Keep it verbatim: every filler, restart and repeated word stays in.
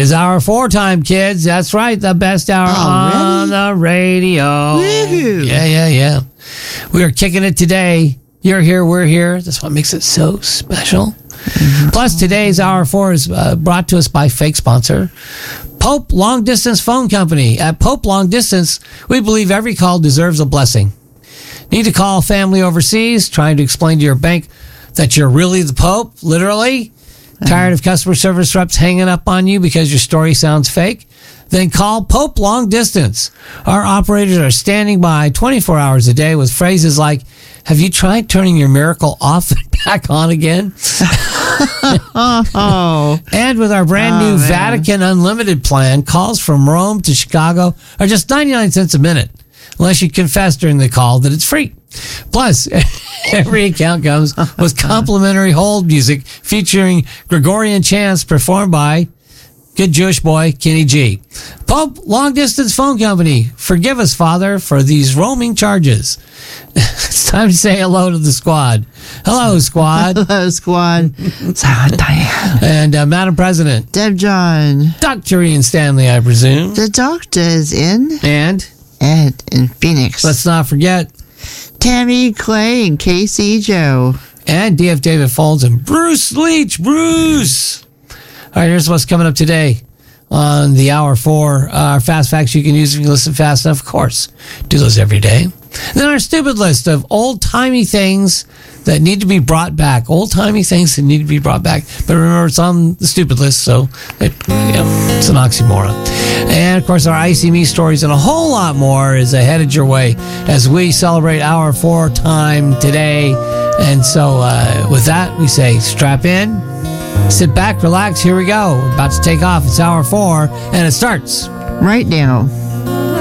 is hour four time, kids. That's right. The best hour Already? on the radio. Woohoo. Yeah, yeah, yeah. We are kicking it today. You're here, we're here. That's what makes it so special. Mm-hmm. Plus, today's hour four is uh, brought to us by fake sponsor, Pope Long Distance Phone Company. At Pope Long Distance, we believe every call deserves a blessing. Need to call family overseas, trying to explain to your bank that you're really the Pope, literally? Tired of customer service reps hanging up on you because your story sounds fake? Then call Pope Long Distance. Our operators are standing by twenty-four hours a day with phrases like, have you tried turning your miracle off and back on again? Oh. And with our brand Oh, new man. Vatican Unlimited plan, calls from Rome to Chicago are just ninety-nine cents a minute, unless you confess during the call that it's free. Plus, every account comes with complimentary hold music featuring Gregorian chants performed by good Jewish boy Kenny G. Pope Long Distance Phone Company, forgive us, Father, for these roaming charges. It's time to say hello to the squad. Hello, squad. Hello, squad. Silent Diane. And uh, Madam President, Deb John. Doctor Ian Stanley, I presume. The doctor is in. And Ed in Phoenix. let's not forget, Tammy Clay and Casey Joe. and D F David Folds and Bruce Leach. Bruce! All right, here's what's coming up today on the hour four. Uh, our fast facts you can use if you listen fast enough, of course. Do those every day. Then our stupid list of old-timey things that need to be brought back. Old-timey things that need to be brought back. But remember, it's on the stupid list, so it, you know, it's an oxymoron. And, of course, our I C Me stories and a whole lot more is headed your way as we celebrate hour four time today. And so uh, with that, we say strap in, sit back, relax. Here we go. We're about to take off. It's hour four, and it starts Right now.